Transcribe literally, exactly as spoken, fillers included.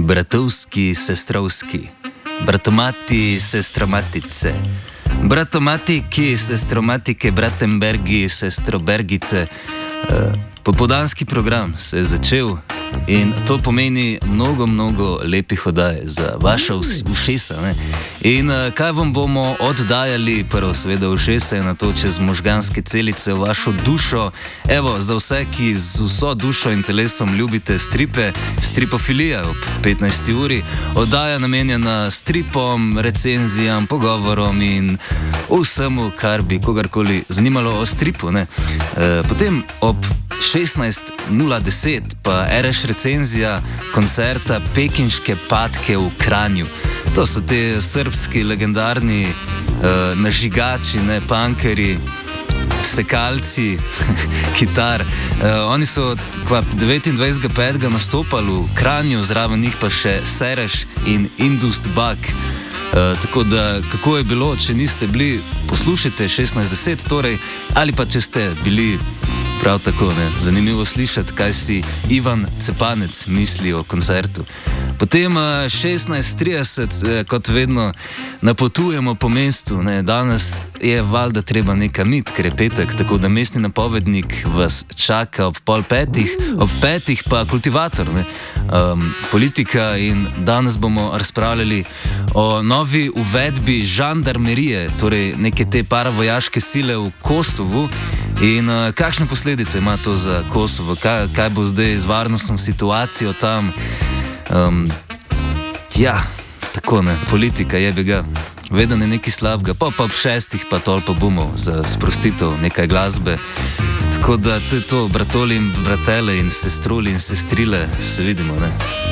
bratovski, sestrovski, bratomati, sestramatice, bratomatiki, sestromatike, bratenbergi, sestrobergice. Popoldanski program se je začel in to pomeni mnogo, mnogo lepih oddaj za vaša ušesa. Ne? In kaj vam bomo oddajali, prvo seveda ušesa je na to čez možganske celice v vašo dušo. Evo, za vse, ki z vso dušo in telesom ljubite stripe, stripofilija ob petnajsti uri, oddaja namenjena stripom, recenzijam, pogovorom in vsemu, kar bi kogarkoli zanimalo o stripu. Ne? E, potem ob šestnajst nula deset pa ereš recenzija koncerta Pekinške patke v Kranju. To so te srbski legendarni uh, nažigači, ne, punkeri, sekalci, kitar. Uh, oni so devetindvajsetega petega nastopali v Kranju, zraven njih pa še Sereš in Indust Bak. Uh, tako da, kako je bilo, če niste bili, poslušajte šestnajst deset, torej, ali pa če ste bili prav tako, ne, zanimivo slišati, kaj si Ivan Cepanec misli o koncertu. Potem uh, šestnajst trideset, eh, kot vedno, napotujemo po mestu. Ne. Danes je valjda treba nekam iti, ker je petek, tako da mestni napovednik vas čaka ob pol petih, ob petih pa kultivator, ne. Um, politika in danes bomo razpravljali o novi uvedbi žandarmerije, torej neke te paravojaške sile v Kosovu in uh, kakšne posledice ima to za Kosovo, kaj, kaj bo zdaj z varnostno situacijo tam. Um, ja, tako ne, politika je bega, vedno je nekaj slabega, pa pa ob šestih pa tolpa bomo za sprostitev nekaj glasbe. Tako da to je to, bratoli in bratele in sestruli in sestrile, se vidimo, ne.